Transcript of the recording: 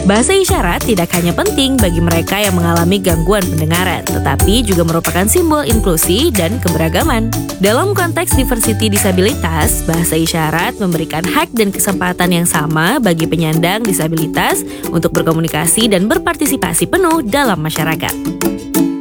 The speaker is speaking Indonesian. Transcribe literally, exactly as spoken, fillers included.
Bahasa isyarat tidak hanya penting bagi mereka yang mengalami gangguan pendengaran, tetapi juga merupakan simbol inklusi dan keberagaman. Dalam konteks diversity disabilitas, bahasa isyarat memberikan hak dan kesempatan yang sama bagi penyandang disabilitas untuk berkomunikasi dan berpartisipasi penuh dalam masyarakat.